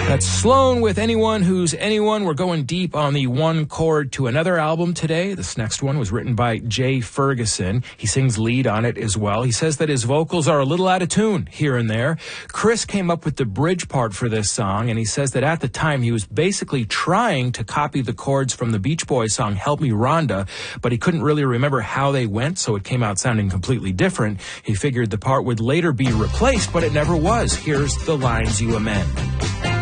That's Sloan with Anyone Who's Anyone. We're going deep on the One Chord to Another album today. This next one was written by Jay Ferguson. He sings lead on it as well. He says that his vocals are a little out of tune here and there. Chris came up with the bridge part for this song, and he says that at the time he was basically trying to copy the chords from the Beach Boys song Help Me Rhonda, but he couldn't really remember how they went, so it came out sounding completely different. He figured the part would later be replaced, but it never was. Here's The Lines You Amend.